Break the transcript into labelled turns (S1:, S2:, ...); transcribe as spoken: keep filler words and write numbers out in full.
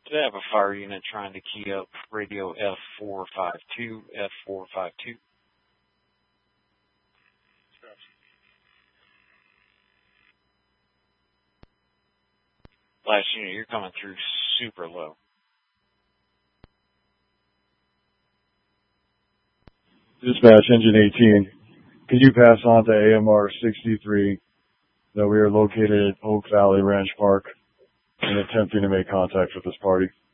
S1: Did I have a fire unit trying to key up radio F four five two, F four five two? Last unit, you're coming through super low.
S2: Dispatch, engine eighteen. Could you pass on to A M R sixty-three that we are located at Oak Valley Ranch Park and attempting to make contact with this party?